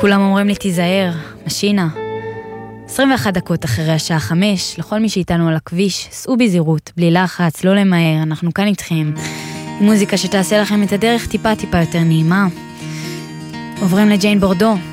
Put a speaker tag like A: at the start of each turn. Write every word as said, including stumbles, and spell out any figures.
A: כולם אומרים לי תיזהר, משינה. עשרים ואחת דקות אחרי השעה חמש, לכל מי שאיתנו על הכביש, סעו בזירות, בלי לחץ, לא למהר, אנחנו כאן איתכם. עם מוזיקה שתעשה לכם את הדרך טיפה טיפה יותר נעימה. עוברים לג'יין בורדו.